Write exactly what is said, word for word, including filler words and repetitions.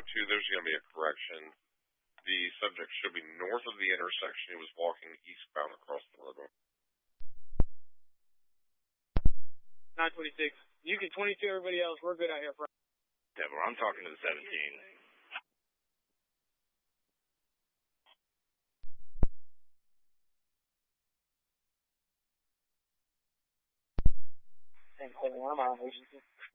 two, there's going to be a correction. The subject should be north of the intersection. He was walking eastbound across the roadway. nine twenty-six. You can twenty-two everybody else. We're good out here, bro. Yeah, but I'm talking to the seventeen. Thanks, seven one. I'm on agency.